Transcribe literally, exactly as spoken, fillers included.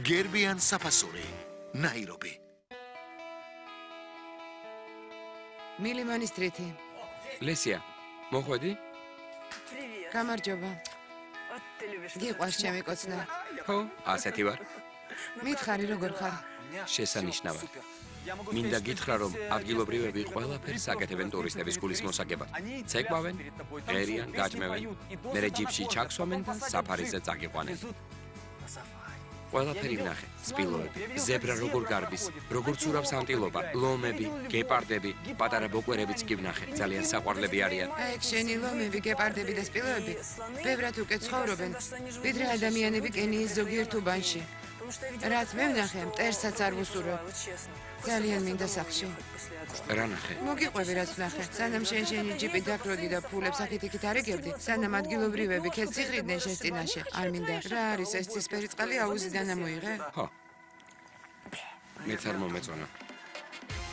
გერბიან საფასური, ნაირობი. მილიმანის სტრიტი. ლესია, მოხვედი? გამარჯობა. გიყვარს ჩემი კოცნა. ხო, ასეთი ვარ. მითხარი როგორ ხარ? შესანიშნავად. მინდა გითხრა, რომ ადგილობრივები ყველაფერს აკეთებენ ტურისტების გულის მოსაგებად. ცეკვავენ, ღერიან, გაჭმევენ, მერე ჯიპში ჩაქსვამენ და საფარიზე წაგიყვანენ. ყველაფერი ვნახე, სპილოები, ზებრა როგორ გარბის, როგორ ცურავს ანტილოპა, ლომები, გეპარდები, პატარა ბოკვერებიც კი ვნახე, ძალიან საყვარლები არიან. აი, შენი ლომები, გეპარდები და სპილოები ბევრად უკეთ ცხოვრობენ, ვიდრე ადამიანები კენიის ზოგიერთ უბანში. რაც მე ვნახე, მტერსაც არ ვუსურვებ. ძალიან მინდა სახლში. რა ნახე? მოგიყვები რაც ვნახე. სანამ შენ შენი ჯიპი დაქროდი და ფულებს აქეთ-იქით არ ეგებდი, სანამ ადგილობრივები ქეთს იხრიდნენ შენს წინაშე. არ მინდა. რა არის ეს ცისფერი წყალი აუზიდან ამოიღე? ხო. მეც არ მომეწონა.